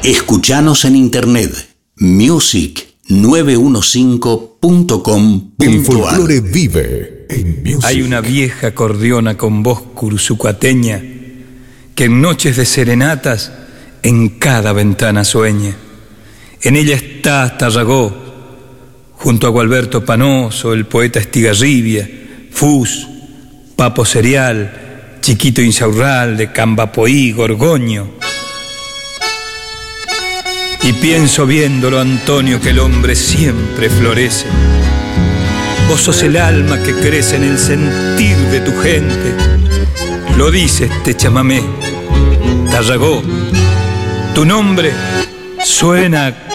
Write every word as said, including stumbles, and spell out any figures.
Escuchanos en internet music nueve cinco punto com punto a r. El folclore vive en Music. Hay una vieja acordeona con voz cursucuateña que en noches de serenatas en cada ventana sueña. En ella está Tarragó, junto a Gualberto Panoso, el poeta Estigarribia, Fus, Papo Serial, Chiquito Insaurralde, Cambapoí, Gorgoño. Y pienso viéndolo, Antonio, que el hombre siempre florece. Vos sos el alma que crece en el sentir de tu gente. Lo dice este chamamé, Tarragó. Tu nombre suena